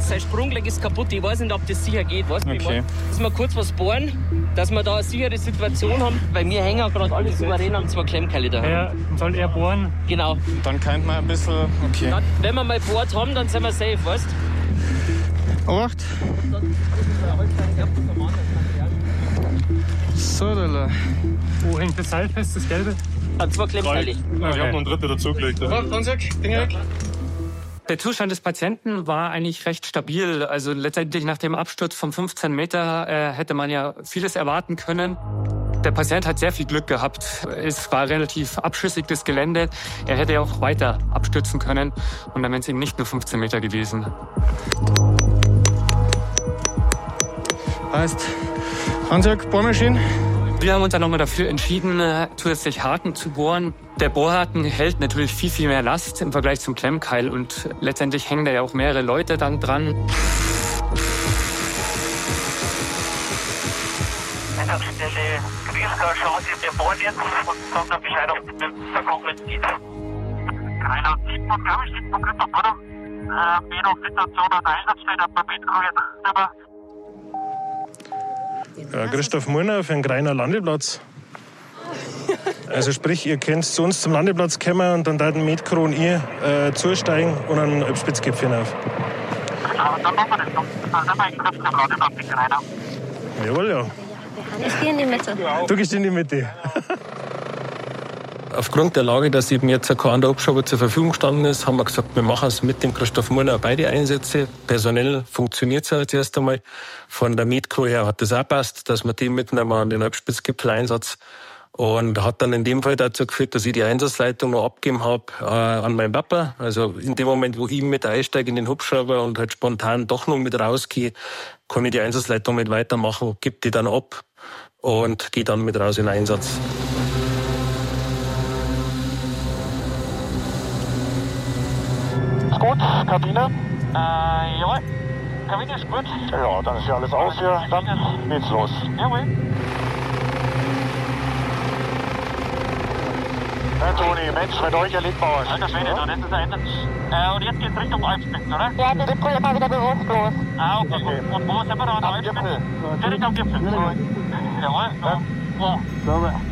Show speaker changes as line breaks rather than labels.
sein Sprunggelenk ist kaputt. Ich weiß nicht, ob das sicher geht. Weißt du,
Okay.
dass wir kurz was bohren, dass wir da eine sichere Situation haben. Weil wir hängen gerade alle souverän an 2 Klemmkeile da.
Ja, soll er bohren?
Genau.
Dann könnte man ein bisschen... Okay.
Dann, wenn wir mal bohrt haben, dann sind wir safe, weißt du?
Acht. So, da.
Wo hängt das Seil fest, das Gelbe?
An 2 Klemmkeile.
Ja, ich habe noch einen dritten dazugelegt.
Dann sag, Ding weg.
Der Zustand des Patienten war eigentlich recht stabil. Also letztendlich nach dem Absturz von 15 Meter hätte man ja vieles erwarten können. Der Patient hat sehr viel Glück gehabt. Es war relativ abschüssig, das Gelände. Er hätte ja auch weiter abstürzen können. Und dann wären es eben nicht nur 15 Meter gewesen.
Heißt, Hansjörg, Bohrmaschine.
Wir haben uns dann nochmal dafür entschieden, zusätzlich Haken zu bohren. Der Bohrhaken hält natürlich viel, viel mehr Last im Vergleich zum Klemmkeil. Und letztendlich hängen da ja auch mehrere Leute dann dran.
Wir bohren jetzt und sagen dann Bescheid, ob der Koch mitzieht. Keiner sieht man, glaube ich, vom Christoph Mutter. Je nach Situation an der Einsatzstelle hat man mitgekommen.
Christoph Murner für den Greiner Landeplatz. Also sprich, ihr könnt zu uns zum Landeplatz kommen und dann da den Metro und ihr zusteigen und einen Alpspitzgipfel hinauf.
Aber dann machen wir das noch. Dann sind wir in Griff am Landeplatz mit Greiner.
Jawohl, ja.
Ich gehe in die Mitte.
Du gehst in die Mitte.
Aufgrund der Lage, dass eben jetzt kein anderer Hubschrauber zur Verfügung gestanden ist, haben wir gesagt, wir machen es mit dem Christoph Murner beide Einsätze. Personell funktioniert es ja jetzt erst einmal. Von der Metcrew her hat das auch passt, dass wir die mitnehmen an den Alpspitzgipfel-Einsatz. Und hat dann in dem Fall dazu geführt, dass ich die Einsatzleitung noch abgegeben habe an meinen Papa. Also in dem Moment, wo ich mit einsteige in den Hubschrauber und halt spontan doch noch mit rausgehe, kann ich die Einsatzleitung mit weitermachen, gebe die dann ab und gehe dann mit raus in den Einsatz.
Ist gut, Kabine? Jawohl. Kabine ist gut. Ja, dann ist ja alles aus hier. Dann geht's los. Jawohl. Herr Toni, Mensch, mit euch erlebt man was. Alter Schwede, das ist ein Einsatz. Und jetzt geht's Richtung Alpspitz, oder?
Ja, die Rückkehr immer wieder bewusstlos.
Okay. Und wo sind wir da an der Alpspitz? Direkt am Gipfel. Jawohl. Ja.